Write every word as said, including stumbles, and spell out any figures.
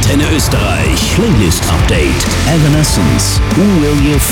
Antenne Österreich Playlist Update. Evanescence. Who Will You